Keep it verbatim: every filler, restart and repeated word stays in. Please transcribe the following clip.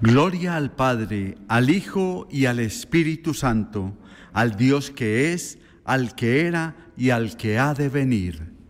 Gloria al Padre, al Hijo y al Espíritu Santo, al Dios que es, al que era y al que ha de venir.